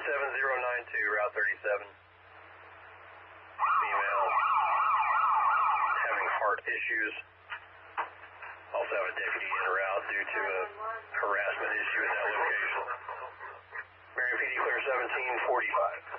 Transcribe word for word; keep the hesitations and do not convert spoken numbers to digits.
seven zero nine two, Route thirty-seven. Female having heart issues. Also have a deputy en route due to a harassment issue at that location. Marion P D clear seventeen forty-five.